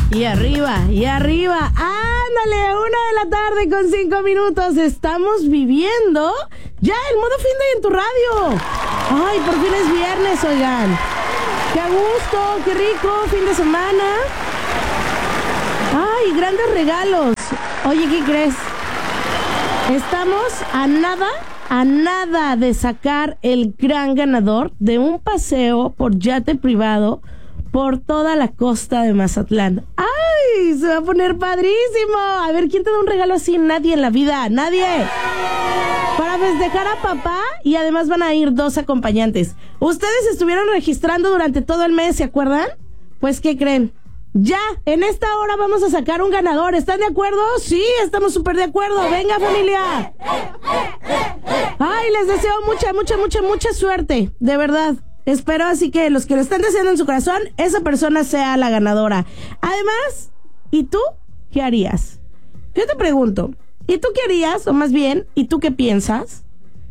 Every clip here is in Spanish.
Y arriba, y arriba. Ándale, 1:05 p.m. Estamos viviendo ya el modo fin de en tu radio. Ay, por fin es viernes, oigan. Qué a gusto, qué rico, fin de semana. Ay, grandes regalos. Oye, ¿qué crees? Estamos a nada de sacar el gran ganador de un paseo por yate privado por toda la costa de Mazatlán. ¡Ay! Se va a poner padrísimo. A ver, ¿quién te da un regalo así? Nadie en la vida, nadie. Para festejar a papá, y además van a ir 2 acompañantes. Ustedes estuvieron registrando durante todo el mes, ¿se acuerdan? Pues, ¿qué creen? Ya, en esta hora vamos a sacar un ganador. ¿Están de acuerdo? Sí, estamos súper de acuerdo. Venga, familia. Ay, les deseo mucha suerte, de verdad. Espero así que los que lo están deseando en su corazón, esa persona sea la ganadora. Además, ¿y tú qué harías? Yo te pregunto, ¿y tú qué harías? O más bien, ¿y tú qué piensas?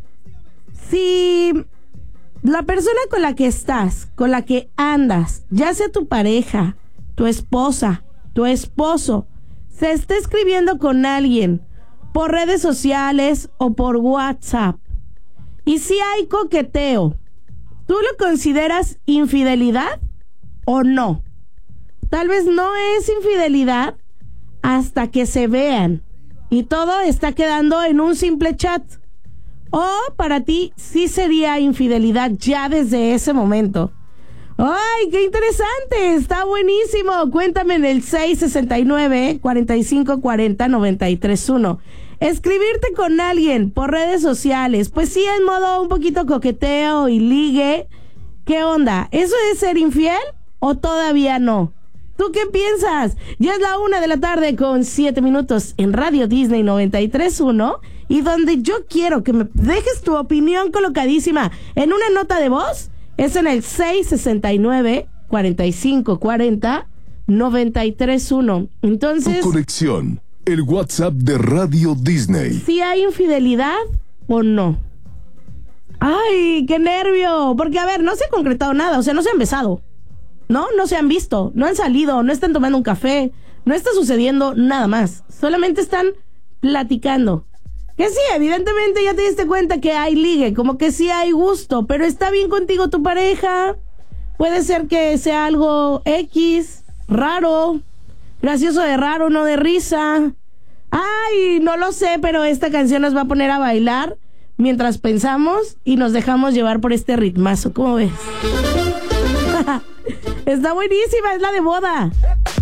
Si la persona con la que estás, con la que andas, ya sea tu pareja, tu esposa, tu esposo, se está escribiendo con alguien por redes sociales o por WhatsApp, y si hay coqueteo, ¿tú lo consideras infidelidad o no? Tal vez no es infidelidad hasta que se vean y todo está quedando en un simple chat. O para ti sí sería infidelidad ya desde ese momento. ¡Ay, qué interesante! Está buenísimo. Cuéntame en el 669-4540-931. Escribirte con alguien por redes sociales, pues sí, en modo un poquito coqueteo y ligue. ¿Qué onda? ¿Eso es ser infiel o todavía no? ¿Tú qué piensas? Ya es la 1:07 p.m. en Radio Disney 93.1, y donde yo quiero que me dejes tu opinión colocadísima en una nota de voz es en el 669-4540-931. Entonces, tu conexión, el WhatsApp de Radio Disney. ¿Si hay infidelidad o no? ¡Ay, qué nervio! Porque, a ver, no se ha concretado nada, o sea, no se han besado, no se han visto, no han salido, no están tomando un café, no está sucediendo nada más, solamente están platicando. Que sí, evidentemente ya te diste cuenta que hay ligue, como que sí hay gusto, pero está bien contigo tu pareja. Puede ser que sea algo X, raro, gracioso de raro, no de risa. Ay, no lo sé, pero esta canción nos va a poner a bailar mientras pensamos y nos dejamos llevar por este ritmazo. ¿Cómo ves? Está buenísima, es la de boda.